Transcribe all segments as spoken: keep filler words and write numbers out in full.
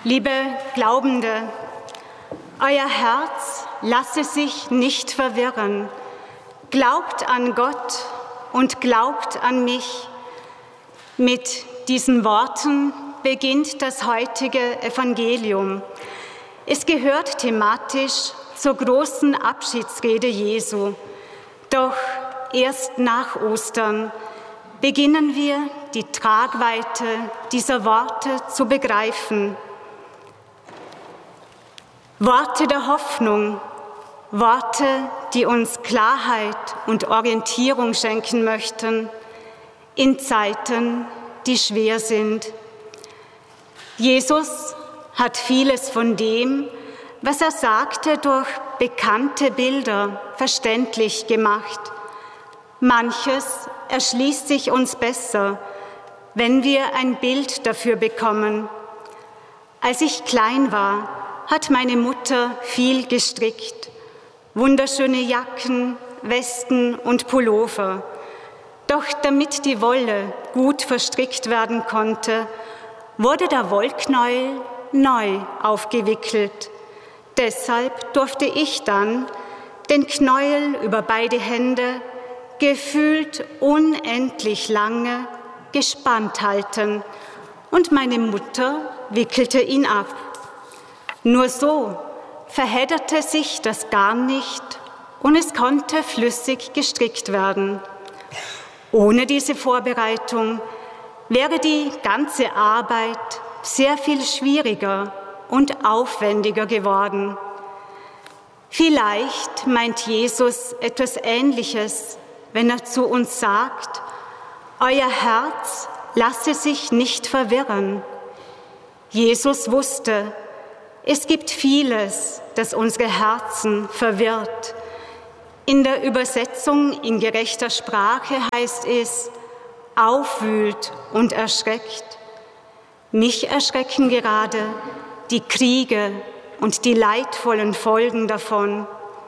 Liebe Glaubende, euer Herz lasse sich nicht verwirren. Glaubt an Gott und glaubt an mich. Mit diesen Worten beginnt das heutige Evangelium. Es gehört thematisch zur großen Abschiedsrede Jesu. Doch erst nach Ostern beginnen wir, die Tragweite dieser Worte zu begreifen. Worte der Hoffnung, Worte, die uns Klarheit und Orientierung schenken möchten in Zeiten, die schwer sind. Jesus hat vieles von dem, was er sagte, durch bekannte Bilder verständlich gemacht. Manches erschließt sich uns besser, wenn wir ein Bild dafür bekommen. Als ich klein war, hat meine Mutter viel gestrickt. Wunderschöne Jacken, Westen und Pullover. Doch damit die Wolle gut verstrickt werden konnte, wurde der Wollknäuel neu aufgewickelt. Deshalb durfte ich dann den Knäuel über beide Hände gefühlt unendlich lange gespannt halten und meine Mutter wickelte ihn ab. Nur so verhedderte sich das Garn nicht und es konnte flüssig gestrickt werden. Ohne diese Vorbereitung wäre die ganze Arbeit sehr viel schwieriger und aufwendiger geworden. Vielleicht meint Jesus etwas Ähnliches, wenn er zu uns sagt: Euer Herz lasse sich nicht verwirren. Jesus wusste, es gibt vieles, das unsere Herzen verwirrt. In der Übersetzung in gerechter Sprache heißt es, aufwühlt und erschreckt. Mich erschrecken gerade die Kriege und die leidvollen Folgen davon.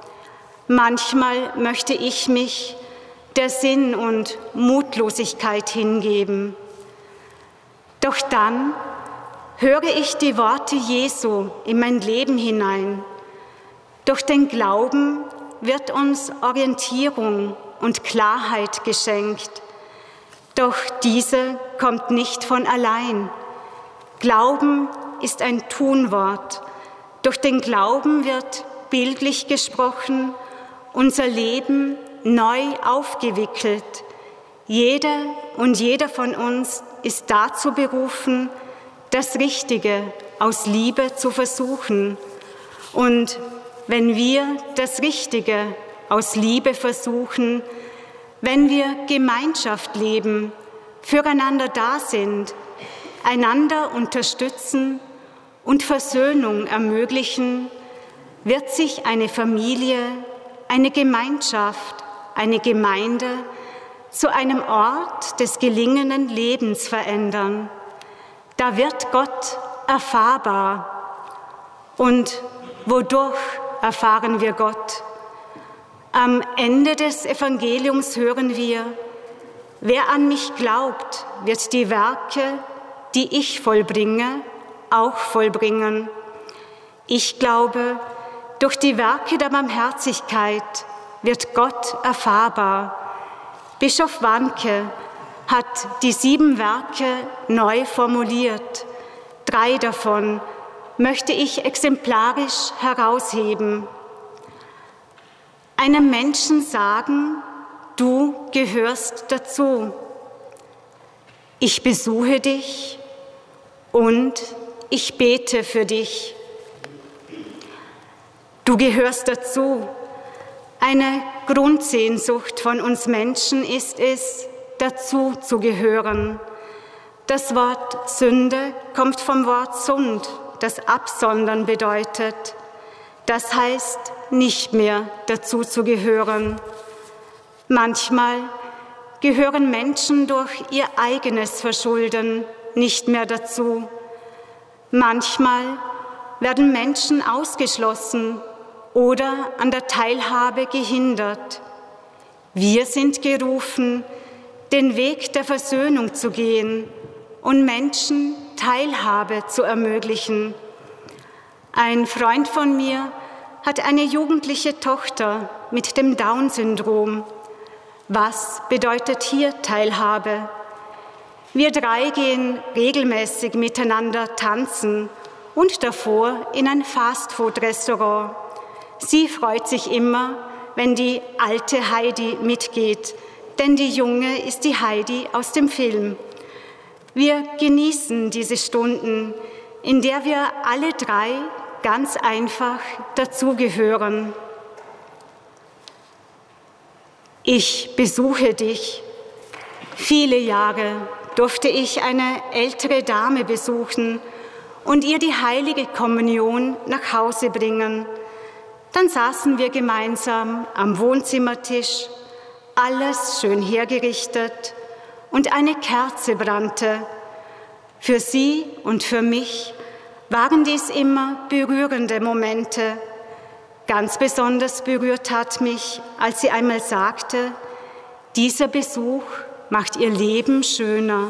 Manchmal möchte ich mich der Sinn- und Mutlosigkeit hingeben. Doch dann höre ich die Worte Jesu in mein Leben hinein. Durch den Glauben wird uns Orientierung und Klarheit geschenkt. Doch diese kommt nicht von allein. Glauben ist ein Tunwort. Durch den Glauben wird, bildlich gesprochen, unser Leben neu aufgewickelt. Jede und jeder von uns ist dazu berufen, das Richtige aus Liebe zu versuchen. Und wenn wir das Richtige aus Liebe versuchen, wenn wir Gemeinschaft leben, füreinander da sind, einander unterstützen und Versöhnung ermöglichen, wird sich eine Familie, eine Gemeinschaft, eine Gemeinde zu einem Ort des gelingenden Lebens verändern. Da wird Gott erfahrbar. Und wodurch erfahren wir Gott? Am Ende des Evangeliums hören wir: Wer an mich glaubt, wird die Werke, die ich vollbringe, auch vollbringen. Ich glaube, durch die Werke der Barmherzigkeit wird Gott erfahrbar. Bischof Warnke hat die sieben Werke neu formuliert. Drei davon möchte ich exemplarisch herausheben. Einem Menschen sagen: Du gehörst dazu. Ich besuche dich und ich bete für dich. Du gehörst dazu. Eine Grundsehnsucht von uns Menschen ist es, dazu zu gehören. Das Wort Sünde kommt vom Wort Sund, das Absondern bedeutet. Das heißt, nicht mehr dazu zu gehören. Manchmal gehören Menschen durch ihr eigenes Verschulden nicht mehr dazu. Manchmal werden Menschen ausgeschlossen oder an der Teilhabe gehindert. Wir sind gerufen, den Weg der Versöhnung zu gehen und Menschen Teilhabe zu ermöglichen. Ein Freund von mir hat eine jugendliche Tochter mit dem Down-Syndrom. Was bedeutet hier Teilhabe? Wir drei gehen regelmäßig miteinander tanzen und davor in ein Fastfood-Restaurant. Sie freut sich immer, wenn die alte Heidi mitgeht, denn die Junge ist die Heidi aus dem Film. Wir genießen diese Stunden, in der wir alle drei ganz einfach dazugehören. Ich besuche dich. Viele Jahre durfte ich eine ältere Dame besuchen und ihr die heilige Kommunion nach Hause bringen. Dann saßen wir gemeinsam am Wohnzimmertisch, alles schön hergerichtet und eine Kerze brannte. Für sie und für mich waren dies immer berührende Momente. Ganz besonders berührt hat mich, als sie einmal sagte, dieser Besuch macht ihr Leben schöner.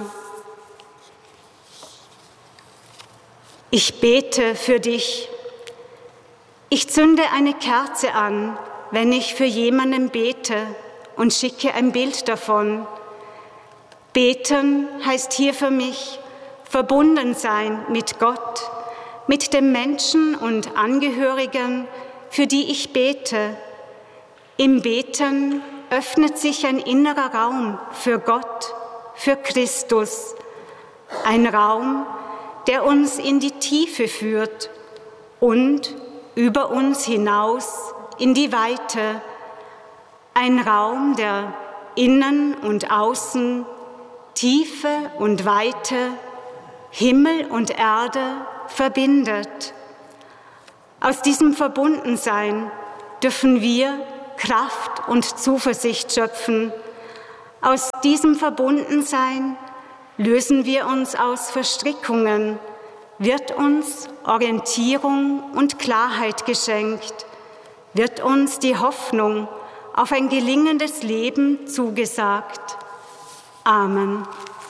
Ich bete für dich. Ich zünde eine Kerze an, wenn ich für jemanden bete und schicke ein Bild davon. Beten heißt hier für mich verbunden sein mit Gott, mit dem Menschen und Angehörigen, für die ich bete. Im Beten öffnet sich ein innerer Raum für Gott, für Christus. Ein Raum, der uns in die Tiefe führt und über uns hinaus in die Weite. Ein Raum, der Innen und Außen, Tiefe und Weite, Himmel und Erde verbindet. Aus diesem Verbundensein dürfen wir Kraft und Zuversicht schöpfen. Aus diesem Verbundensein lösen wir uns aus Verstrickungen, wird uns Orientierung und Klarheit geschenkt, wird uns die Hoffnung auf ein gelingendes Leben zugesagt. Amen.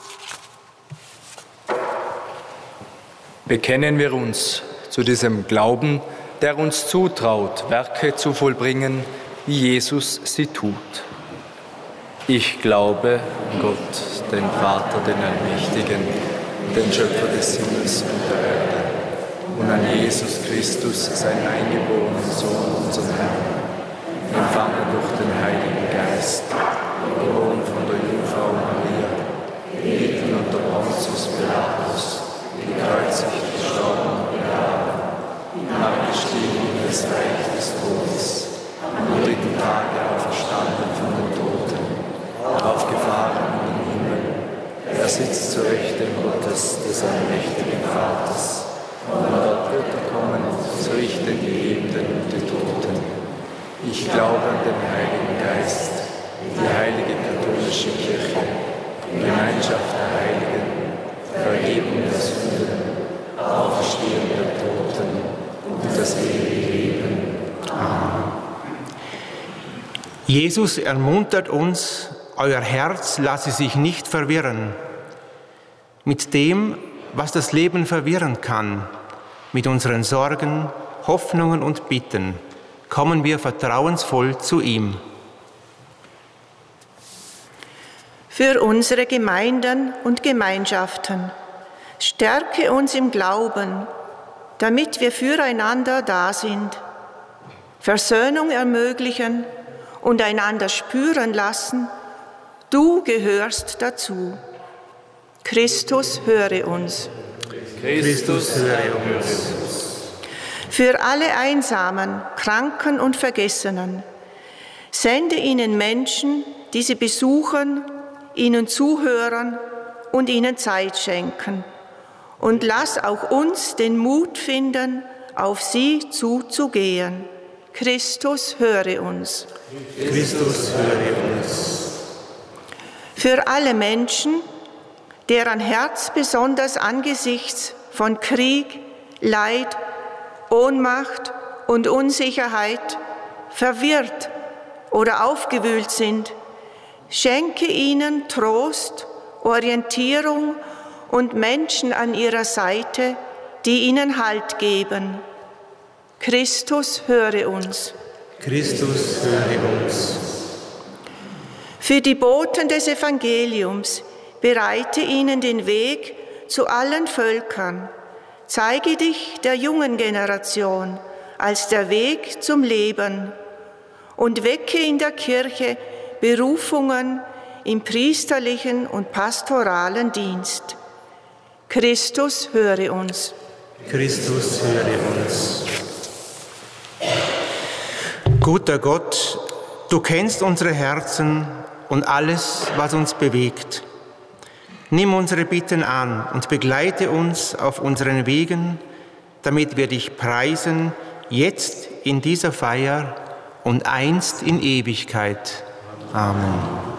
Bekennen wir uns zu diesem Glauben, der uns zutraut, Werke zu vollbringen, wie Jesus sie tut. Ich glaube an Gott, den Vater, den Allmächtigen, den Schöpfer des Himmels und der Erde, und an Jesus Christus, seinen eingeborenen Sohn, unseren Herrn, empfangen durch den Heiligen Geist, geboren von der Jungfrau Maria, gelitten unter Pontius Pilatus, gekreuzigt, gestorben und begraben, abgestiegen in das Reich des Todes, am dritten Tage auferstanden von den Toten, aufgefahren in den Himmel. Er sitzt zur Rechten Gottes, des allmächtigen Vaters, und dort wird er kommen, zu richten die Lebenden und die Toten. Ich glaube an den Heiligen Geist, die heilige katholische Kirche, die Gemeinschaft der Heiligen, Vergebung der Sünden, Auferstehung der Toten und das ewige Leben. Amen. Jesus ermuntert uns, euer Herz lasse sich nicht verwirren. Mit dem, was das Leben verwirren kann, mit unseren Sorgen, Hoffnungen und Bitten, kommen wir vertrauensvoll zu ihm. Für unsere Gemeinden und Gemeinschaften stärke uns im Glauben, damit wir füreinander da sind, Versöhnung ermöglichen und einander spüren lassen, du gehörst dazu. Christus, höre uns. Christus, höre uns. Für alle Einsamen, Kranken und Vergessenen, sende ihnen Menschen, die sie besuchen, ihnen zuhören und ihnen Zeit schenken. Und lass auch uns den Mut finden, auf sie zuzugehen. Christus, höre uns. Christus, höre uns. Für alle Menschen, deren Herz besonders angesichts von Krieg, Leid, Ohnmacht und Unsicherheit verwirrt oder aufgewühlt sind, schenke ihnen Trost, Orientierung und Menschen an ihrer Seite, die ihnen Halt geben. Christus, höre uns. Christus, höre uns. Für die Boten des Evangeliums bereite ihnen den Weg zu allen Völkern. Zeige dich der jungen Generation als der Weg zum Leben und wecke in der Kirche Berufungen im priesterlichen und pastoralen Dienst. Christus, höre uns. Christus, höre uns. Guter Gott, du kennst unsere Herzen und alles, was uns bewegt. Nimm unsere Bitten an und begleite uns auf unseren Wegen, damit wir dich preisen, jetzt in dieser Feier und einst in Ewigkeit. Amen.